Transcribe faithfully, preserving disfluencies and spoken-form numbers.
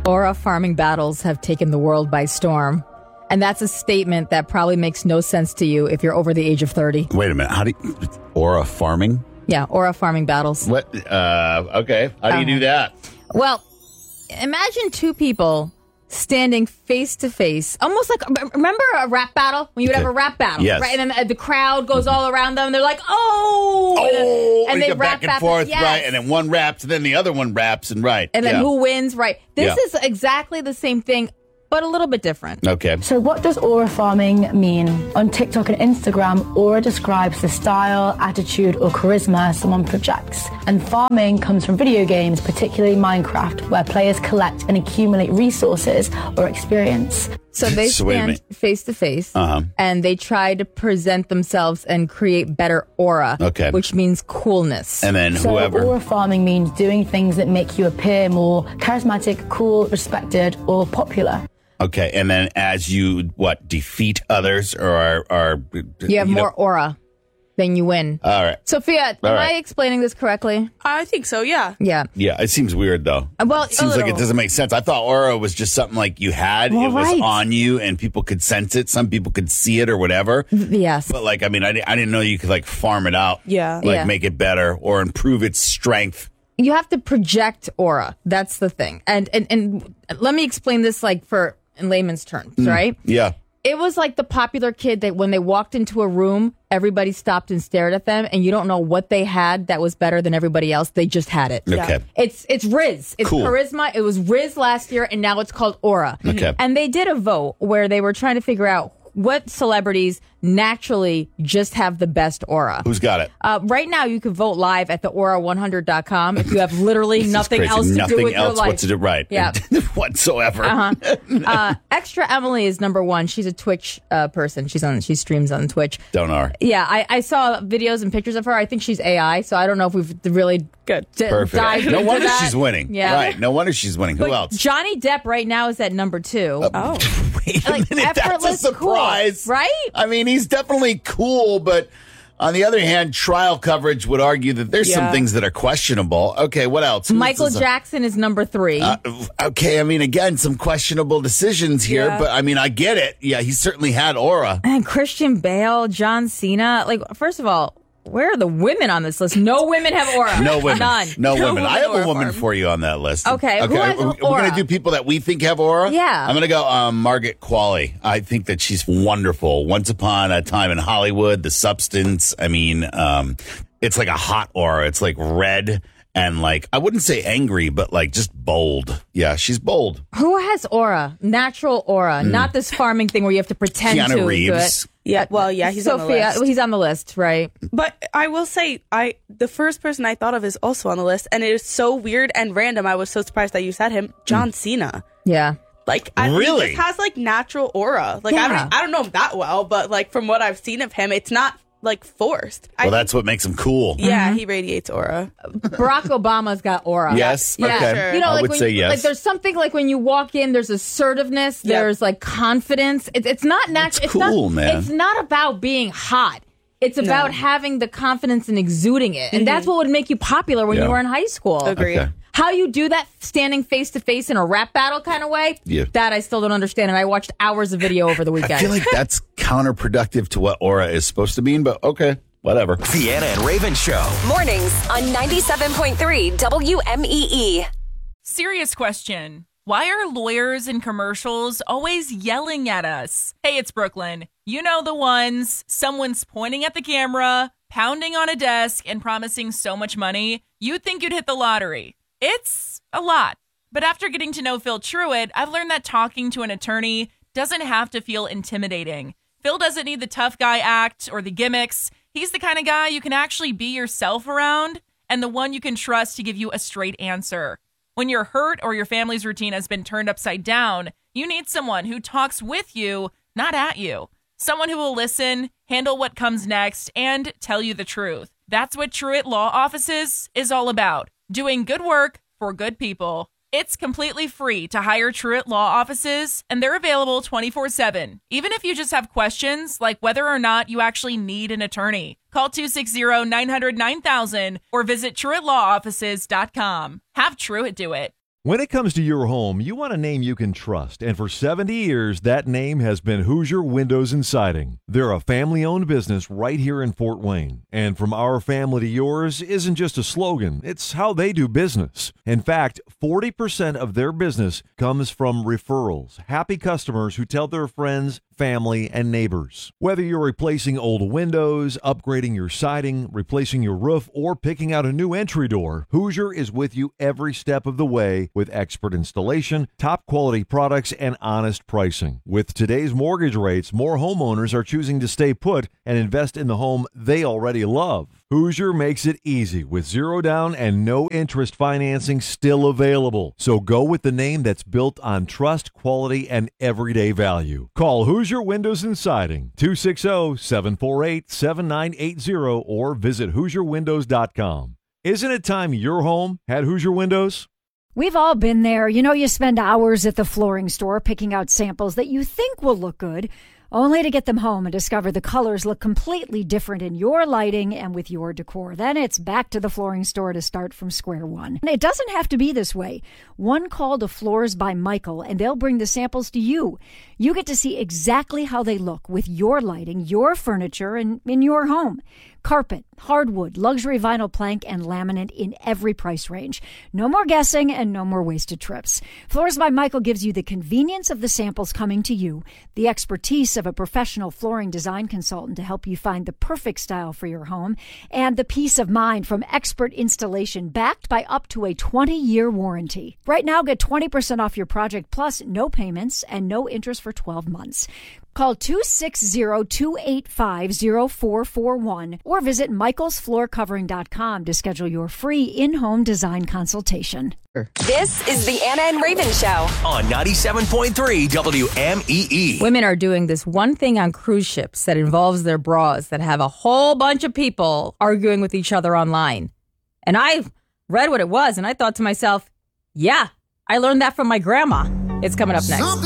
Aura farming battles have taken the world by storm. And that's a statement that probably makes no sense to you if you're over the age of thirty. Wait a minute. How do you... Aura farming? Yeah, aura farming battles. What? Uh, okay. How do you do that? Well, imagine two people standing face to face, almost like, remember a rap battle? When you would Okay. have a rap battle, Yes. right? And then the crowd goes all around them. They're like, oh! Oh, and, then, and we they go rap back and forth, yes. right? And then one raps, and then the other one raps, and right. And then yeah. who wins, right? This Yeah. is exactly the same thing, but a little bit different. Okay. So what does aura farming mean? On TikTok and Instagram, aura describes the style, attitude, or charisma someone projects. And farming comes from video games, particularly Minecraft, where players collect and accumulate resources or experience. So they So wait a stand minute. face to face, Uh-huh. and they try to present themselves and create better aura, Okay. which means coolness. And then So whoever. aura farming means doing things that make you appear more charismatic, cool, respected, or popular. Okay. And then as you, what, defeat others or are. are you have know- more aura, then you win. All right. Sophia, All am right. I explaining this correctly? I think so, yeah. Yeah. Yeah, it seems weird though. Uh, well, it seems a like it little. doesn't make sense. I thought aura was just something like you had. Well, it was right. on you, and people could sense it. Some people could see it or whatever. Yes. But like, I mean, I, di- I didn't know you could like farm it out. Yeah. Like Yeah. make it better or improve its strength. You have to project aura. That's the thing. And and, and let me explain this like for in layman's terms, right? Yeah. It was like the popular kid that when they walked into a room, everybody stopped and stared at them, and you don't know what they had that was better than everybody else. They just had it. Okay. It's it's Riz. It's Cool. charisma. It was Riz last year, and now it's called Aura. Okay. And they did a vote where they were trying to figure out what celebrities naturally just have the best aura. Who's got it? Uh, right now, you can vote live at the aura one hundred dot com if you have literally This is nothing crazy. else to Nothing do with else your life. what to do, right. Yeah. Whatsoever. Uh-huh. uh, Extra Emily is number one. She's a Twitch uh, person. She's on. She streams on Twitch. Don't know her. Yeah, I, I saw videos and pictures of her. I think she's A I, so I don't know if we've really Good. d- Perfect. dived No into wonder that. she's winning. Yeah. Right. No wonder she's winning. Who But else? Johnny Depp right now is at number two. Oh. Wait a Like, minute. That's a effortless surprise. cool, right? I mean, he's definitely cool, but on the other hand, trial coverage would argue that there's some Yeah. things that are questionable. Okay, what else? Who's Michael this- Jackson is number three. Uh, okay, I mean, again, some questionable decisions here, Yeah. but I mean, I get it. Yeah, he certainly had aura. and Christian Bale, John Cena. Like, first of all, where are the women on this list? No women have aura. No women. None. No, women. I have aura a woman farm. for you on that list. Okay, who Okay. has We're, we're aura? going to do people that we think have aura. Yeah. I'm going to go um, Margaret Qualley. I think that she's wonderful. Once upon a time in Hollywood, The Substance. I mean, um, it's like a hot aura. It's like red and like, I wouldn't say angry, but like just bold. Yeah, she's bold. Who has aura? Natural aura, not this farming thing where you have to pretend Keanu to do Reeves. it. Yeah, well, yeah, he's on the Sophia, list. he's on the list, right? But I will say, I the first person I thought of is also on the list, and it is so weird and random. I was so surprised that you said him, John Cena. Yeah. Like, I, Really? he just has like natural aura. Like, I, Yeah. don't, I don't know him that well, but like from what I've seen of him, it's not like forced. I Well, think- that's what makes him cool. yeah, Mm-hmm. he radiates aura. Barack Obama's got aura. Yes. Yeah. Okay. Sure. You know, I like would when say you, yes. like there's something like when you walk in, there's assertiveness, Yep. there's like confidence. It's it's not natural. It's cool, not, man. It's not about being hot. It's about having the confidence and exuding it, and that's what would make you popular when Yeah. you were in high school. Agreed. Okay. How you do that, standing face to face in a rap battle kind of way? Yeah. That I still don't understand, and I watched hours of video over the weekend. I feel like that's counterproductive to what aura is supposed to mean, but okay, whatever. Deanna and Raven Show. Mornings on ninety-seven point three W M E E. Serious question. Why are lawyers in commercials always yelling at us? Hey, it's Brooklyn. You know the ones. Someone's pointing at the camera, pounding on a desk, and promising so much money, you'd think you'd hit the lottery. It's a lot. But after getting to know Phil Truitt, I've learned that talking to an attorney doesn't have to feel intimidating. Phil doesn't need the tough guy act or the gimmicks. He's the kind of guy you can actually be yourself around and the one you can trust to give you a straight answer. When you're hurt or your family's routine has been turned upside down, you need someone who talks with you, not at you. Someone who will listen, handle what comes next, and tell you the truth. That's what Truitt Law Offices is all about. Doing good work for good people. It's completely free to hire Truitt Law Offices, and they're available twenty-four seven. Even if you just have questions, like whether or not you actually need an attorney. Call two six zero, nine hundred, nine thousand or visit Truitt Law Offices dot com. Have Truitt do it. When it comes to your home, you want a name you can trust, and for seventy years, that name has been Hoosier Windows and Siding. They're a family-owned business right here in Fort Wayne, and from our family to yours isn't just a slogan, it's how they do business. In fact, forty percent of their business comes from referrals, happy customers who tell their friends, family, and neighbors. Whether you're replacing old windows, upgrading your siding, replacing your roof, or picking out a new entry door, Hoosier is with you every step of the way with expert installation, top quality products, and honest pricing. With today's mortgage rates, more homeowners are choosing to stay put and invest in the home they already love. Hoosier makes it easy with zero down and no interest financing still available. So go with the name that's built on trust, quality, and everyday value. Call Hoosier Windows and Siding, two six zero, seven four eight, seven nine eight zero, or visit hoosier windows dot com. Isn't it time your home had Hoosier Windows? We've all been there. You know, you spend hours at the flooring store picking out samples that you think will look good, only to get them home and discover the colors look completely different in your lighting and with your decor. Then it's back to the flooring store to start from square one. And it doesn't have to be this way. One call to Floors by Michael, and they'll bring the samples to you. You get to see exactly how they look with your lighting, your furniture, and in your home. Carpet, hardwood, luxury vinyl plank, and laminate in every price range. No more guessing and no more wasted trips. Floors by Michael gives you the convenience of the samples coming to you, the expertise of a professional flooring design consultant to help you find the perfect style for your home, and the peace of mind from expert installation backed by up to a twenty-year warranty. Right now, get twenty percent off your project plus no payments and no interest for twelve months. Call two six zero, two eight five, zero four four one or visit michaels floor covering dot com to schedule your free in-home design consultation. This is the Anna and Raven Show on ninety-seven point three W M E E. Women are doing this one thing on cruise ships that involves their bras that have a whole bunch of people arguing with each other online. And I read what it was and I thought to myself, yeah, I learned that from my grandma. It's coming up next.